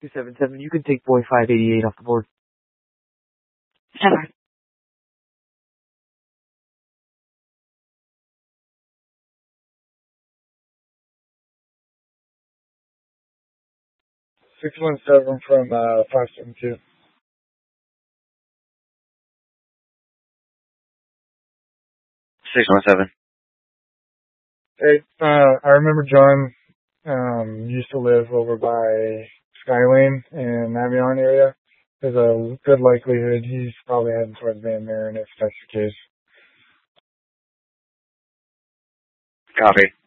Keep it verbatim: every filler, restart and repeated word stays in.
two seven seven, you can take boy five eighty-eight off the board. Seven. six one seven from uh, five seven two. six one seven. Hey, uh, I remember John um, used to live over by Skylane in Avion area. There's a good likelihood he's probably heading towards Van Maren if that's the case. Copy.